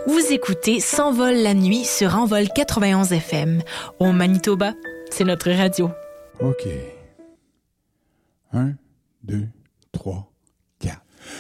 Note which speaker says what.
Speaker 1: Vous écoutez S'envole la nuit sur Envol 91 FM. Au Manitoba, c'est notre radio.
Speaker 2: OK. 1, 2,